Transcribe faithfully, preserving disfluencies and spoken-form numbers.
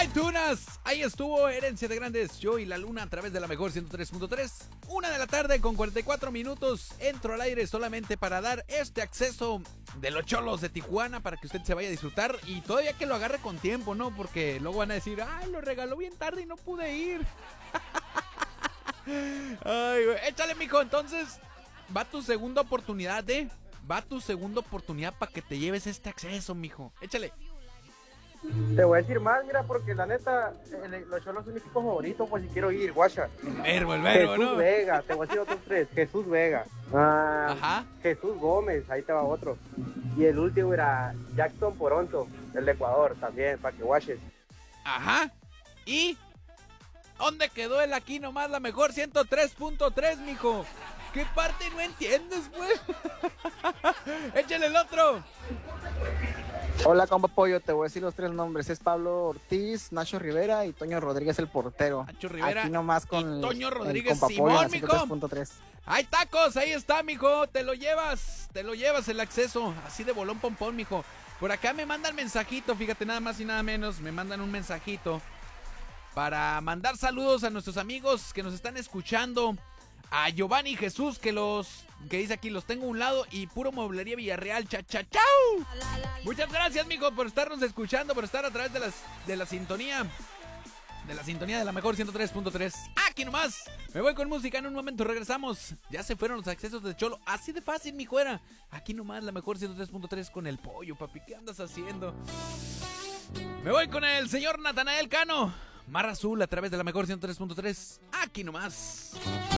Ay, tunas. Ahí estuvo Herencia de Grandes, yo y la Luna a través de la mejor ciento tres punto tres. Una de la tarde con cuarenta y cuatro minutos. Entro al aire solamente para dar este acceso de los Cholos de Tijuana para que usted se vaya a disfrutar y todavía que lo agarre con tiempo, ¿no? Porque luego van a decir, ay, lo regaló bien tarde y no pude ir. Ay, güey. Échale, mijo. Entonces, va tu segunda oportunidad, ¿eh? Va tu segunda oportunidad para que te lleves este acceso, mijo. Échale. Te voy a decir más, mira, porque la neta, el- los Cholos son mi equipo favorito, pues si quiero ir, guacha. El verbo, el verbo, Jesús ¿no? Vega, te voy a decir otros tres. Jesús Vega. Ah, Ajá. Jesús Gómez, ahí te va otro. Y el último era Jackson Poronto, el de Ecuador, también, para que guaches. Ajá. ¿Y dónde quedó el aquí nomás la mejor ciento tres punto tres, mijo? ¿Qué parte no entiendes, pues? Échale el otro. Hola, compa Pollo, te voy a decir los tres nombres. Es Pablo Ortiz, Nacho Rivera y Toño Rodríguez, el portero. Nacho Rivera Aquí nomás con y el- Toño el Rodríguez, compa Simón, Pollo, mijo. ciento tres punto tres. Hay tacos, ahí está, mijo. Te lo llevas, te lo llevas el acceso. Así de bolón pompón, mijo. Por acá me mandan mensajito, fíjate, nada más y nada menos. Me mandan un mensajito para mandar saludos a nuestros amigos que nos están escuchando. A Giovanni Jesús, que los que dice aquí, los tengo a un lado, y Puro Mueblería Villarreal, cha cha chau. Muchas gracias, mijo, por estarnos escuchando, por estar a través de las de la sintonía. De la sintonía de la mejor ciento tres punto tres. Aquí nomás. Me voy con música, en un momento regresamos. Ya se fueron los accesos de Cholo. Así de fácil, mijo, era. Aquí nomás la mejor ciento tres punto tres con el pollo, papi. ¿Qué andas haciendo? Me voy con el señor Natanael Cano. Mar Azul a través de la mejor ciento tres punto tres. Aquí nomás.